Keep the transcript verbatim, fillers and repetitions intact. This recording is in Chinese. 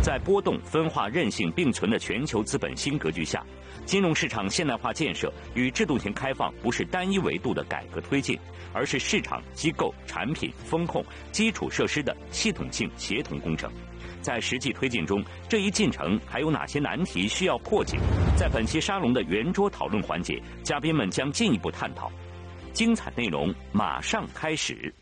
在波动、分化、韧性并存的全球资本新格局下，金融市场现代化建设与制度型开放不是单一维度的改革推进，而是市场、机构、产品、风控、基础设施的系统性协同工程。在实际推进中，这一进程还有哪些难题需要破解？在本期沙龙的圆桌讨论环节，嘉宾们将进一步探讨。精彩内容马上开始。